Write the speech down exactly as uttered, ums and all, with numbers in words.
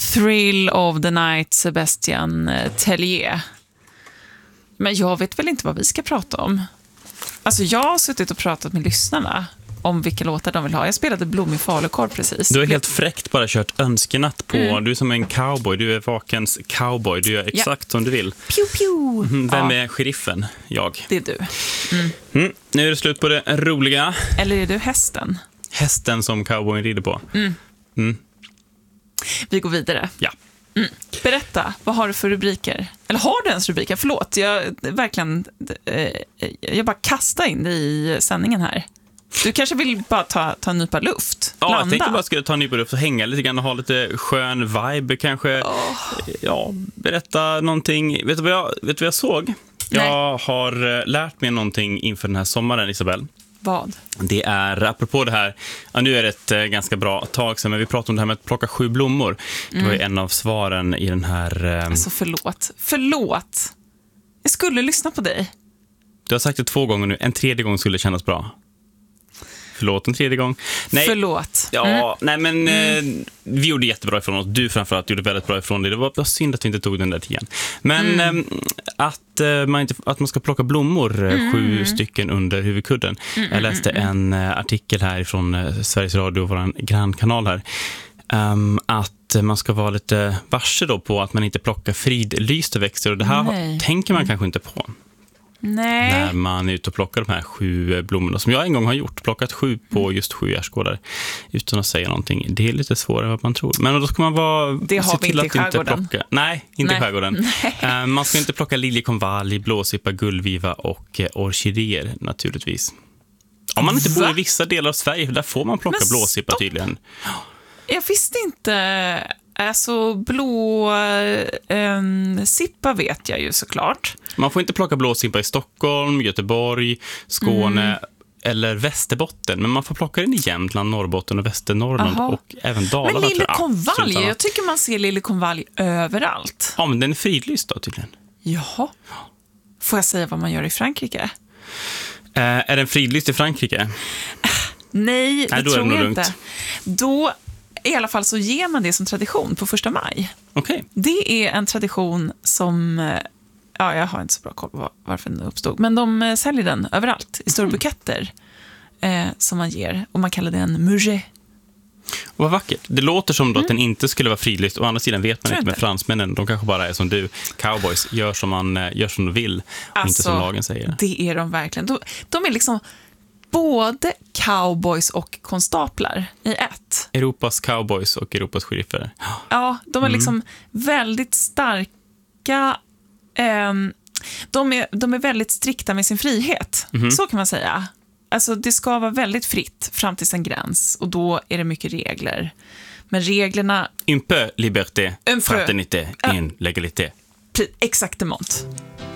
Thrill of the Night, Sebastian Tellier. Men jag vet väl inte vad vi ska prata om. Alltså jag har suttit och pratat med lyssnarna om vilka låtar de vill ha. Jag spelade Blommig falukorv precis. Du har helt fräckt bara kört önskenatt på. Mm. Du är som en cowboy. Du är vakens cowboy. Du gör exakt ja. som du vill. Pew, pew. Mm, vem ja. är sheriffen? Jag. Det är du. Mm. Mm. Nu är det slut på det roliga. Eller är du hästen? Hästen som cowboyen rider på. Mm. Mm. Vi går vidare. Ja. Mm. Berätta, vad har du för rubriker? Eller har du ens rubriker? Förlåt, jag verkligen eh, jag bara kastar in dig i sändningen här. Du kanske vill bara ta, ta en nypa luft? Ja, Landa. jag tänkte bara skulle ta en nypa luft och hänga lite grann och ha lite skön vibe kanske. Oh. Ja, berätta någonting. Vet du vad jag, vet du vad jag såg? Nej. Jag har lärt mig någonting inför den här sommaren, Isabel. Vad? Det är, apropå det här, ja, nu är det ett eh, ganska bra tag sedan, men vi pratade om det här med att plocka sju blommor. Det var ju en av svaren i den här... Eh, Alltså förlåt, förlåt. Jag skulle lyssna på dig. Du har sagt det två gånger nu, en tredje gång skulle kännas bra. Förlåt, en tredje gång. Nej. Förlåt. Ja, Mm. nej men mm. eh, vi gjorde jättebra ifrån oss. Du framförallt gjorde väldigt bra ifrån dig. Det var bara synd att vi inte tog den där tian. Men mm. eh, att, eh, man inte, att man ska plocka blommor, eh, mm. sju stycken under huvudkudden. Mm. Jag läste en eh, artikel här från eh, Sveriges Radio, vår grannkanal här. Um, att man ska vara lite varse då på att man inte plockar fridlysta växter. Och det här Nej. tänker man kanske inte på. Nej. När man är ute och plockar de här sju blommorna som jag en gång har gjort, plockat sju på just sju gärdsgårdar utan att säga någonting. Det är lite svårare än vad man tror. Men då ska man vara det har se vi till inte att i inte plocka. Nej, inte Nej. i skärgården. Uh, man ska inte plocka liljekonvalj, blåsippa, gullviva och uh, orkidéer naturligtvis. Om man inte Va? bor i vissa delar av Sverige, där får man plocka Men blåsippa stopp. tydligen. Jag visste inte. Alltså blå eh, sippa vet jag ju såklart. Man får inte plocka blåsippa i Stockholm, Göteborg, Skåne mm. eller Västerbotten. Men man får plocka den i Jämtland, Norrbotten och Västernorrland. Aha. Och även Dalarna. Men liljekonvalj, jag, jag tycker man ser liljekonvalj överallt. Ja, men den är fridlyst då tydligen. Jaha. Får jag säga vad man gör i Frankrike? Eh, är den fridlyst i Frankrike? Nej, det Nej, då tror är det jag nog inte. lugnt. Då i alla fall så ger man det som tradition på första maj. Okay. Det är en tradition som, ja, jag har inte så bra koll på varför den uppstod, men de säljer den överallt i stora mm. buketter eh, som man ger, och man kallar det en muget. Vad vackert. Det låter som då mm. att den inte skulle vara fridlyst. Å andra sidan vet man inte med fransmännen. De kanske bara är som du, cowboys, gör som man gör som de vill och alltså, inte som lagen säger. Det är de verkligen. De, de är liksom både cowboys och konstaplar i ett. Europas cowboys och Europas sheriffer. Ja, de är mm. liksom väldigt starka. Eh, de, är, de är väldigt strikta med sin frihet. Mm. Så kan man säga. Alltså det ska vara väldigt fritt fram till en gräns, och då är det mycket regler. Men reglerna... Un peu liberté, Un peu. fraternité, Ja. en legalité. Exakt emot.